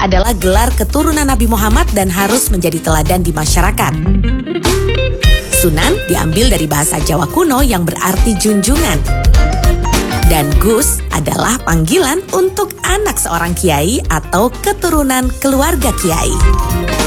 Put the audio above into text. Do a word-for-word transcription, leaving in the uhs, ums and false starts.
adalah gelar keturunan Nabi Muhammad dan harus menjadi teladan di masyarakat. Sunan diambil dari bahasa Jawa kuno yang berarti junjungan. Dan Gus adalah panggilan untuk anak seorang kiai atau keturunan keluarga kiai.